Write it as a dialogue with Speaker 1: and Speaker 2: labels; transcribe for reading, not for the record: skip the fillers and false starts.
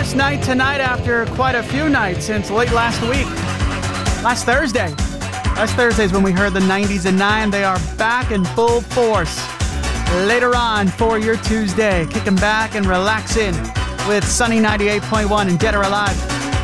Speaker 1: first night tonight after quite a few nights since late last week. Last Thursday. Last Thursday is when we heard the 90s at 9. They are back in full force. Later on for your Tuesday, kicking back and relaxing with Sunny 98.1 and Dead or Alive.